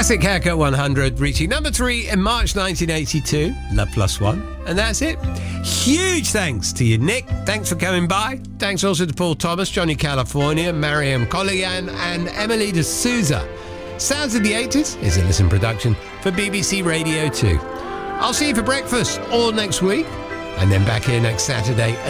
Classic Haircut 100, reaching number 3 in March 1982. Love Plus One. And that's it. Huge thanks to you, Nick. Thanks for coming by. Thanks also to Paul Thomas, Johnny California, Mariam Colligan, and Emily D'Souza. Sounds of the 80s is a listen production for BBC Radio 2. I'll see you for breakfast all next week, and then back here next Saturday